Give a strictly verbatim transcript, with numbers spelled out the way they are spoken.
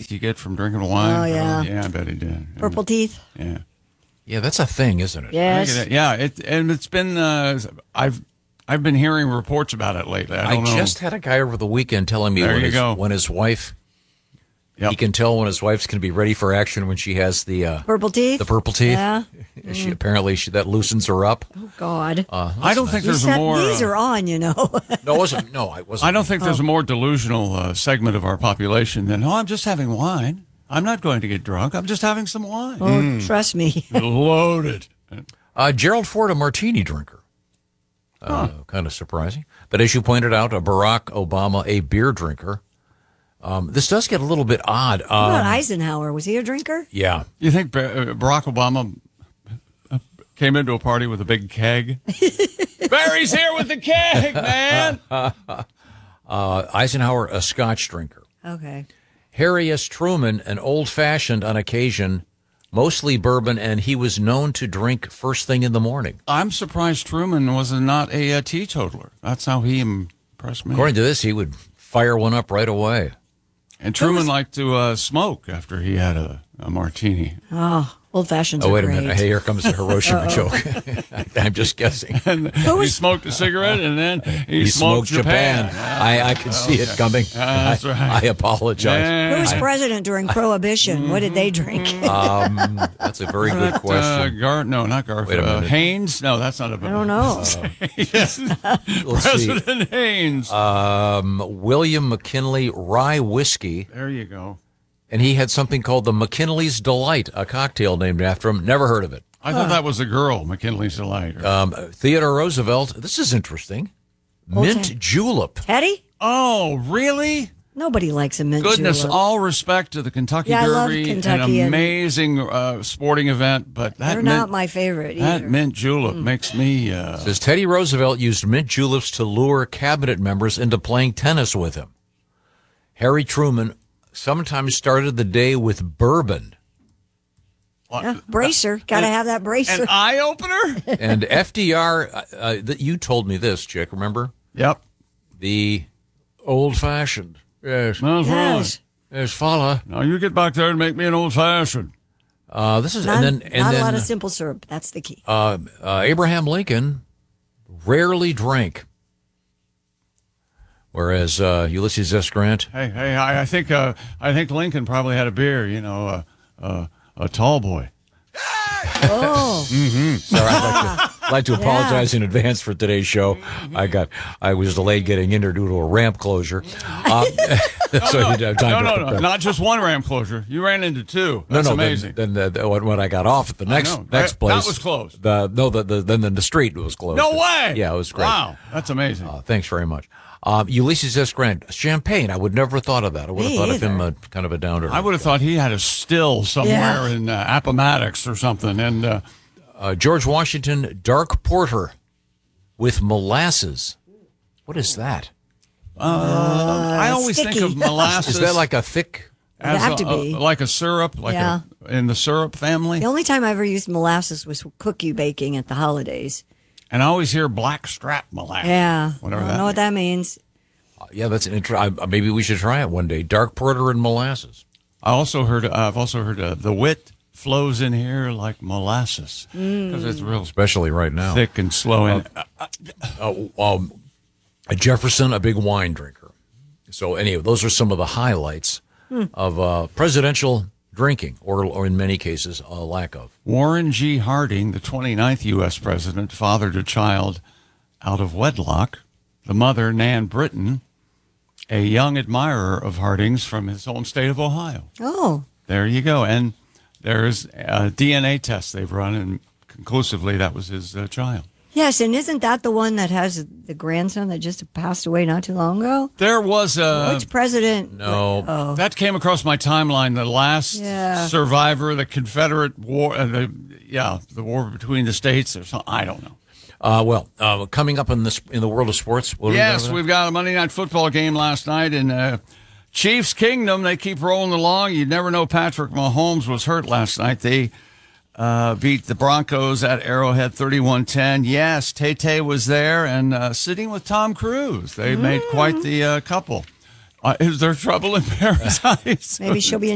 teeth you get from drinking wine. Oh, yeah. Oh, yeah, I bet he did. Purple teeth? Yeah. Yeah, that's a thing, isn't it? Yes. It, yeah, it, and it's been, uh, I've I've been hearing reports about it lately. I I don't know. just had a guy over the weekend telling me There when you his, go. when his wife, Yep. he can tell when his wife's going to be ready for action when she has the uh, Purple teeth? the purple teeth. Yeah. She apparently she, that loosens her up. Oh, God. Uh, I don't think You there's a said more. these uh, are on, you know. No, it wasn't. No, I wasn't. I don't think there's a more delusional uh, segment of our population than, oh, I'm just having wine. I'm not going to get drunk. I'm just having some wine. Oh, trust me. Loaded. Uh, Gerald Ford, a martini drinker. Uh, Kind of surprising. But as you pointed out, a Barack Obama, a beer drinker. Um, this does get a little bit odd. What about Um, Eisenhower? Was he a drinker? yeah. You think Ba- uh, Barack Obama uh, came into a party with a big keg? Barry's here with the keg, man. Uh, Eisenhower, a scotch drinker. Okay. Harry S. Truman, an old-fashioned on occasion, mostly bourbon, and he was known to drink first thing in the morning. I'm surprised Truman was not a, uh teetotaler. That's how he impressed me. According to this, he would fire one up right away. And Truman liked to uh, smoke after he had a, a martini. Oh, old fashions Oh, are wait a great. minute. Hey, here comes the Hiroshima joke. I'm just guessing. And he smoked a cigarette, and then he, He smoked, smoked Japan. I, I could see it coming. That's I, right. I apologize. Yeah. Who was president during Prohibition? What did they drink? Um, that's a very good That, question. Uh, Gar- no, not Garfield. Wait a Uh, minute. Haynes? No, that's not a. I don't know. Yes. Let's see. President Haynes. Um, William McKinley Rye Whiskey, there you go. and he had something called the McKinley's Delight, a cocktail named after him. Never heard of it. I thought that was a girl, McKinley's Delight. Um, Theodore Roosevelt. This is interesting. Mint time. julep. Teddy? oh, really? Nobody likes a mint Goodness, julep. all respect to the Kentucky Yeah, I love Derby, Kentucky an and- amazing uh, sporting event, but that They're mint, not my favorite that either. mint julep makes me. Uh, Says Teddy Roosevelt used mint juleps to lure cabinet members into playing tennis with him. Harry Truman sometimes started the day with bourbon. Yeah, bracer. Got to have that bracer. an eye opener. And F D R, uh, uh, th- you told me this, Chick, remember? Yep. The old-fashioned. Yes. That's yes. Yes, fella. Now you get back there and make me an old fashioned. Uh, this is, Not, and then, and not then a lot of simple syrup. That's the key. uh, uh, Abraham Lincoln rarely drank. Whereas uh, Ulysses S. Grant, Hey, hey, I, I think uh, I think Lincoln probably had a beer. You know, uh, uh, a tall boy. Oh. sorry, I'd like to, I'd like to apologize in advance for today's show. I got, I was delayed getting in there due to a ramp closure. Uh, so you have time No, to no, prepare. no, not just one ramp closure. You ran into two. No, That's no. amazing. Then, then the, when, when I got off at the next know. next That- place, that was closed. The no, the, the then the street was closed. No way. Yeah, it was great. Wow, that's amazing. Uh, thanks very much. Um, Ulysses S. Grant, champagne. I would never have thought of that. I would have Me thought of him either. a, kind of a downer. I would have thought he had a still somewhere Yeah. in uh, Appomattox or something. And uh, Uh, George Washington dark porter with molasses. What is that? I always think sticky. of molasses. Is that like a thick? as have a- to be. a- like a syrup, like Yeah. a, in the syrup family? The only time I ever used molasses was cookie baking at the holidays. And I always hear black strap molasses. Yeah. Whatever I don't that know what that means. Uh, yeah, that's an intro. Maybe we should try it one day. Dark porter and molasses. I also heard. Uh, I've also heard uh, the wit flows in here like molasses because it's real Especially right now. thick and slow. in Uh, um, Jefferson, a big wine drinker. So anyway, those are some of the highlights of uh, presidential drinking, or, or in many cases, a lack of. Warren G. Harding, the twenty-ninth U S president, fathered a child out of wedlock. The mother, Nan Britton, a young admirer of Harding's from his home state of Ohio. Oh. There you go. And there's a D N A test they've run, and conclusively that was his uh, child. Yes, and isn't that the one that has the grandson that just passed away not too long ago? There was a... Which president? No. Oh. That came across my timeline. The last Yeah. survivor, the Confederate War, uh, the yeah, the war between the states, or something. I don't know. Uh, well, uh, coming up in this in the world of sports. What do we Yes, got? we've got a Monday Night Football game last night in uh, Chiefs Kingdom. They keep rolling along. You'd never know Patrick Mahomes was hurt last night. They uh, beat the Broncos at Arrowhead thirty-one ten. Yes, Tay-Tay was there and uh, sitting with Tom Cruise. They made quite the uh, couple. Uh, is there trouble in paradise? Maybe she'll be